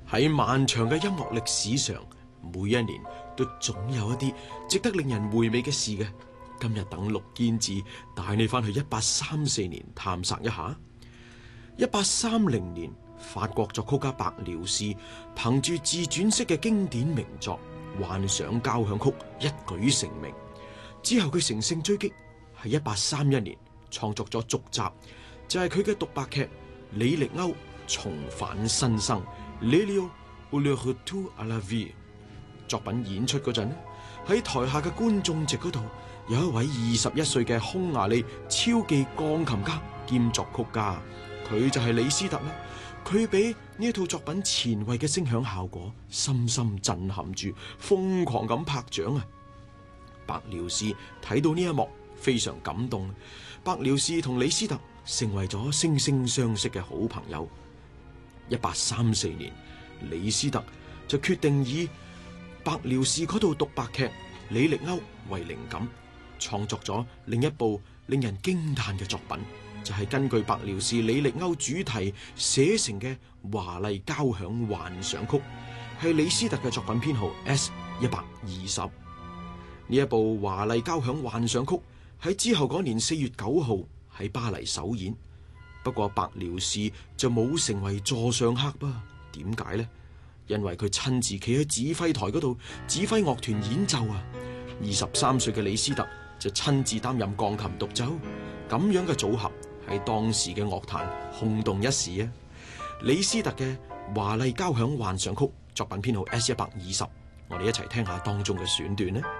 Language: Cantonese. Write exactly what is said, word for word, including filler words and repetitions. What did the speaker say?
喺漫長嘅音樂歷史上，每一年都總有一啲值得令人回味嘅事嘅。今日等陸堅志帶你翻去一八三四年探索一下。一八三零年，法國作曲家白遼士憑住自傳式嘅經典名作《幻想交響曲》一舉成名。之後佢乘勝追擊，喺一八三一年創作咗續集，就係佢嘅獨白劇《李力歐重返新生》（Lélio ou le retour à la vie）。作品演出嗰陣，喺台下嘅觀眾席嗰度，有一位二十一歲嘅匈牙利超技鋼琴家兼作曲家，佢就係李斯特啦。佢俾呢一套作品前衛嘅聲響效果深深震撼住，瘋狂咁拍掌啊！白遼士睇到呢一幕非常感動，白遼士同李斯特成為咗惺惺相惜嘅好朋友。一八三四年，李斯特就決定以白遼士嗰套獨白劇《李力歐》為靈感，創作咗另一部令人驚嘆嘅作品，就係、是、根據白遼士《李力歐》主題寫成嘅《華麗交響幻想曲》，係李斯特嘅作品編號 S 一百二十。呢一部《華麗交響幻想曲》喺之後嗰年四月九號喺巴黎首演，不過白遼士就冇成為座上客噃。點解呢？因為佢親自企喺指揮台嗰度指揮樂團演奏啊！二十三歲嘅李斯特就親自擔任鋼琴獨奏，咁樣嘅組合喺當時嘅樂壇轟動一時啊！李斯特嘅《華麗交響幻想曲》作品編號 S 一百二十，我哋一齊聽下當中嘅選段呢。